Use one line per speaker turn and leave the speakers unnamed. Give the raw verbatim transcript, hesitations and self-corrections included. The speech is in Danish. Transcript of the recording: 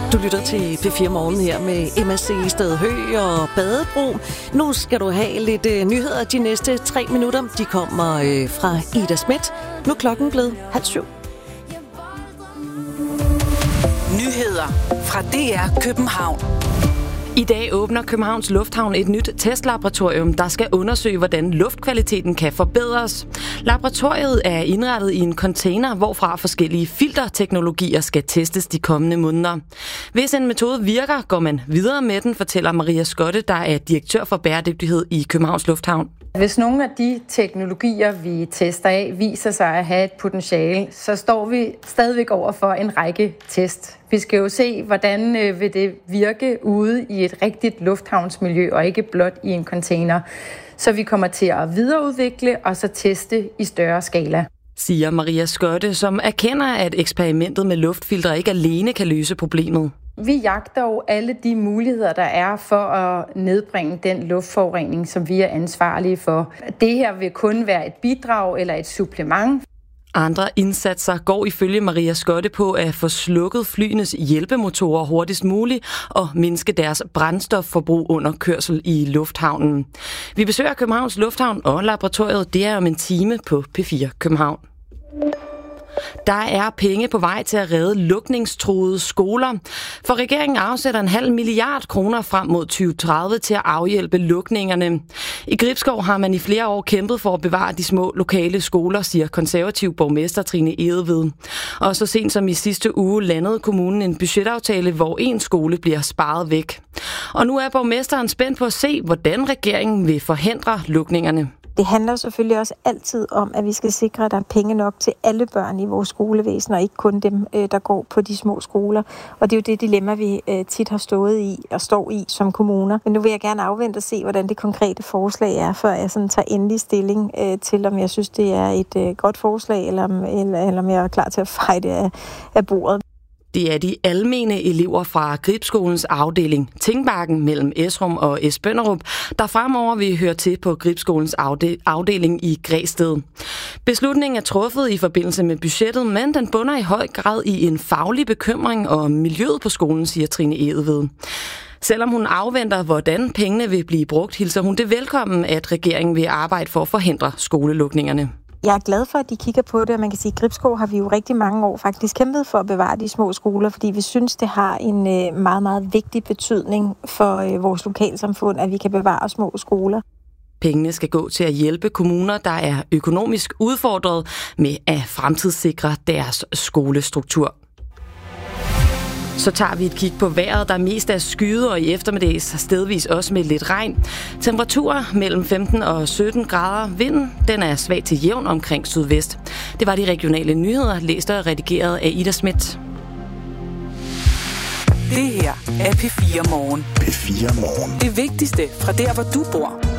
Du lytter til P fire Morgen her med M S C Stedhø og Badebro. Nu skal du have lidt øh, nyheder de næste tre minutter. De kommer øh, fra Ida Schmidt. Nu er klokken blevet halv syv.
Nyheder fra D R København.
I dag åbner Københavns Lufthavn et nyt testlaboratorium, der skal undersøge, hvordan luftkvaliteten kan forbedres. Laboratoriet er indrettet i en container, hvorfra forskellige filterteknologier skal testes de kommende måneder. Hvis en metode virker, går man videre med den, fortæller Maria Skotte, der er direktør for bæredygtighed i Københavns Lufthavn.
Hvis nogle af de teknologier, vi tester af, viser sig at have et potentiale, så står vi stadigvæk over for en række test. Vi skal jo se, hvordan vil det virke ude i et rigtigt lufthavnsmiljø, og ikke blot i en container. Så vi kommer til at videreudvikle og så teste i større skala.
Siger Maria Skotte, som erkender, at eksperimentet med luftfiltre ikke alene kan løse problemet.
Vi jagter jo alle de muligheder, der er for at nedbringe den luftforurening, som vi er ansvarlige for. Det her vil kun være et bidrag eller et supplement.
Andre indsatser går ifølge Maria Skotte på at få slukket flyenes hjælpemotorer hurtigst muligt og mindske deres brændstofforbrug under kørsel i lufthavnen. Vi besøger Københavns Lufthavn og laboratoriet. Det er om en time på P fire København. Der er penge på vej til at redde lukningstruede skoler. For regeringen afsætter en halv milliard kroner frem mod tyve tredive til at afhjælpe lukningerne. I Gribskov har man i flere år kæmpet for at bevare de små lokale skoler, siger konservativ borgmester Trine Egeved. Og så sent som i sidste uge landede kommunen en budgetaftale, hvor en skole bliver sparet væk. Og nu er borgmesteren spændt på at se, hvordan regeringen vil forhindre lukningerne.
Det handler selvfølgelig også altid om, at vi skal sikre, at der er penge nok til alle børn i vores skolevæsen, og ikke kun dem, der går på de små skoler. Og det er jo det dilemma, vi tit har stået i og står i som kommuner. Men nu vil jeg gerne afvente og se, hvordan det konkrete forslag er, før jeg sådan tager endelig stilling til, om jeg synes, det er et godt forslag, eller om, eller, eller om jeg er klar til at feje det af, af bordet.
Det er de almene elever fra Gribskolens afdeling Tingbakken mellem Esrum og Esbønderup, der fremover vil høre til på Gribskolens afdeling i Græsted. Beslutningen er truffet i forbindelse med budgettet, men den bunder i høj grad i en faglig bekymring om miljøet på skolen, siger Trine Egeved. Selvom hun afventer, hvordan pengene vil blive brugt, hilser hun det velkommen, at regeringen vil arbejde for at forhindre skolelukningerne.
Jeg er glad for, at de kigger på det, og man kan sige, at Gribskov har vi jo rigtig mange år faktisk kæmpet for at bevare de små skoler, fordi vi synes, det har en meget, meget vigtig betydning for vores lokalsamfund, at vi kan bevare små skoler.
Pengene skal gå til at hjælpe kommuner, der er økonomisk udfordret med at fremtidssikre deres skolestruktur. Så tager vi et kig på vejret, der mest er skyet, og i eftermiddags stedvis også med lidt regn. Temperaturer mellem femten og sytten grader. Vinden den er svag til jævn omkring sydvest. Det var de regionale nyheder, læst og redigeret af Ida Schmidt.
Det her er P fire Morgen.
P fire Morgen.
Det vigtigste fra der, hvor du bor.